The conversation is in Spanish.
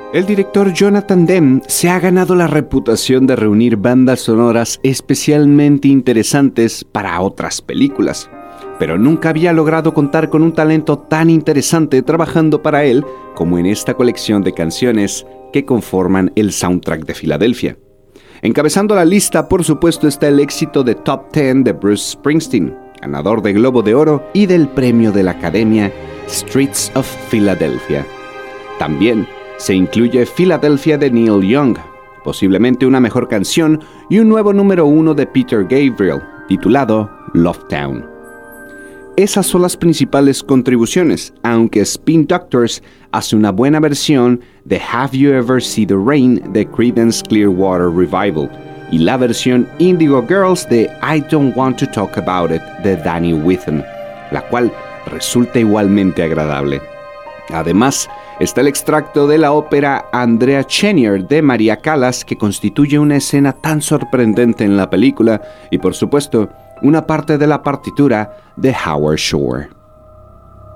El director Jonathan Demme se ha ganado la reputación de reunir bandas sonoras especialmente interesantes para otras películas, pero nunca había logrado contar con un talento tan interesante trabajando para él como en esta colección de canciones que conforman el soundtrack de Filadelfia. Encabezando la lista, por supuesto, está el éxito de Top 10 de Bruce Springsteen, ganador de Globo de Oro y del premio de la Academia Streets of Philadelphia. También se incluye Philadelphia de Neil Young, posiblemente una mejor canción, y un nuevo número 1 de Peter Gabriel, titulado Love Town. Esas son las principales contribuciones, aunque Spin Doctors hace una buena versión de Have You Ever Seen the Rain de Creedence Clearwater Revival y la versión Indigo Girls de I Don't Want to Talk About It de Danny Whitten, la cual resulta igualmente agradable. Además, está el extracto de la ópera Andrea Chenier de Maria Callas, que constituye una escena tan sorprendente en la película, y por supuesto, una parte de la partitura de Howard Shore.